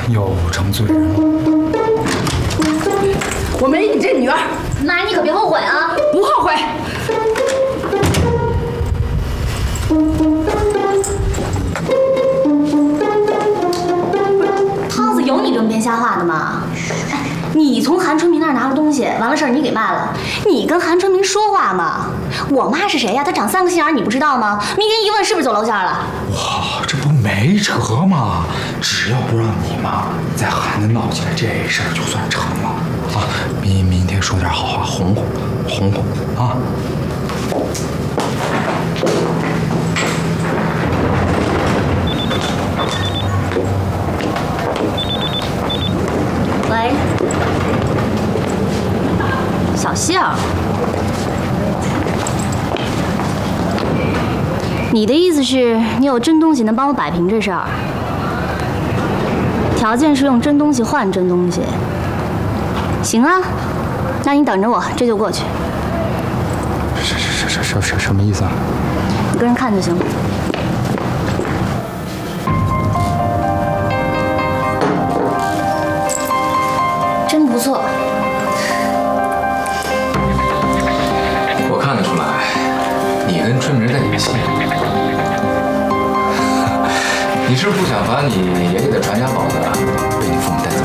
又成罪人了。 我没你这女儿， 妈，你可别后悔啊！ 不后悔。 耗子有你这么编瞎话的吗？哎，你从韩春明那儿拿了东西，完了事儿你给卖了，你跟韩春明说话吗？我妈是谁呀？她长3个心眼，你不知道吗？明天一问是不是走楼下了？ 哇，这不没辙吗？只要不让你妈在韩家闹起来，这事儿就算成了啊！明天说点好话，哄啊！ 喂，小杏儿，你的意思是你有真东西能帮我摆平这事儿？条件是用真东西换真东西。行啊，那你等着我，这就过去。 什么意思啊？ 你跟人看就行。真不错。 我看得出来，你跟春明在演戏。你是不是不想把你爷爷的传家宝呢被你父母带走？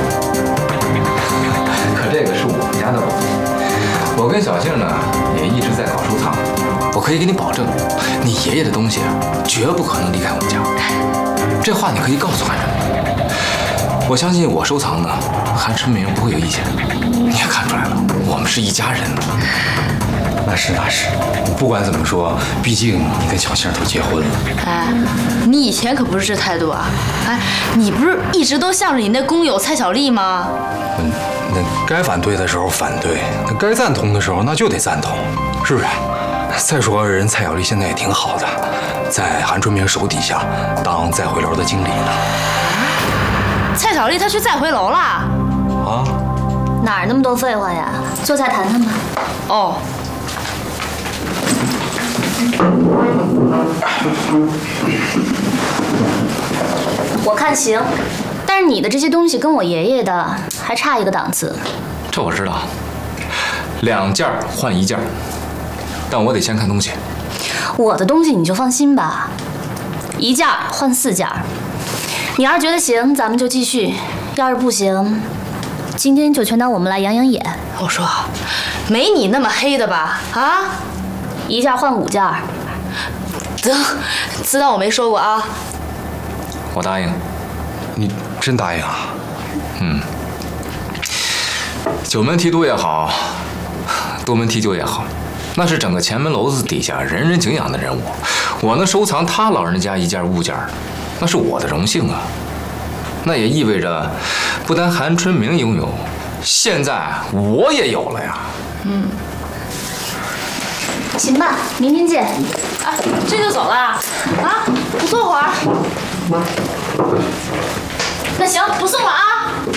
可这个是我们家的宝贝。我跟小杏呢也一直在搞收藏，我可以给你保证，你爷爷的东西啊，绝不可能离开我们家。这话你可以告诉韩春明。我相信我收藏呢，韩春明不会有意见。你也看出来了，我们是一家人。 那是，不管怎么说，毕竟你跟小杏都结婚了。 哎，你以前可不是这态度啊！哎，你不是一直都向着你那工友蔡小丽吗？ 那该反对的时候反对，那该赞同的时候那就得赞同，是不是？再说人蔡小丽现在也挺好的，在韩春明手底下当再回楼的经理呢。 蔡小丽她去再回楼了？ 啊？ 哪儿那么多废话呀？坐下谈谈吧。 哦。 我看行，但是你的这些东西跟我爷爷的还差一个档次。 这我知道，2件换1件，但我得先看东西。 我的东西你就放心吧，1件换4件。你要是觉得行，咱们就继续；要是不行，今天就全当我们来养养眼。 我说，没你那么黑的吧？啊 ，1件换5件。 得，知道我没说过啊。 我答应。 你真答应啊？ 嗯。9门提督也好，多门提酒也好，那是整个前门楼子底下人人敬仰的人物。我能收藏他老人家1件物件，那是我的荣幸啊。那也意味着，不单韩春明拥有，现在我也有了呀。 嗯。 行吧，明天见。 啊，这就走了？啊，不坐会儿。那行，不送了啊。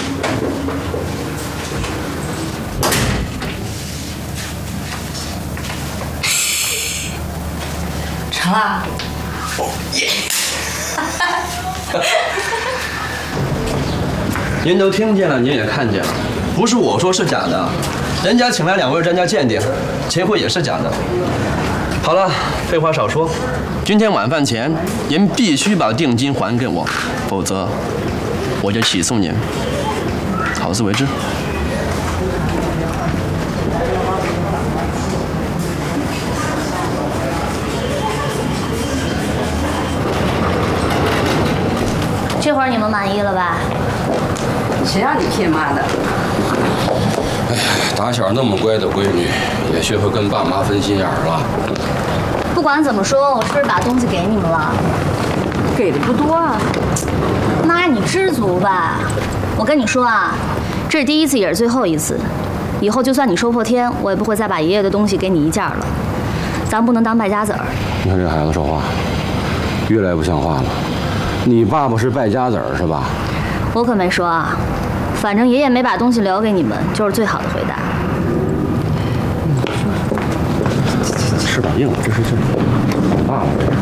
成了。哦耶！ 您都听见了，您也看见了，不是我说是假的，人家请来2位专家鉴定，结果也是假的。好了，废话少说，今天晚饭前您必须把定金还给我，否则我就起诉您。好自为之。 这会儿你们满意了吧？ 谁让你骗妈的？ 哎呀，打小那么乖的闺女，也学会跟爸妈分心眼儿了。 不管怎么说，我是不是把东西给你们了？ 给的不多啊。 妈，你知足吧。我跟你说啊，这是第1次，也是最后一次。以后就算你说破天，我也不会再把爷爷的东西给你1件了。咱不能当败家子儿。 你看这孩子说话，越来越不像话了。你爸爸是败家子儿是吧？ 我可没说啊，反正爷爷没把东西留给你们，就是最好的回答。 翅膀硬了，这是我爸爸。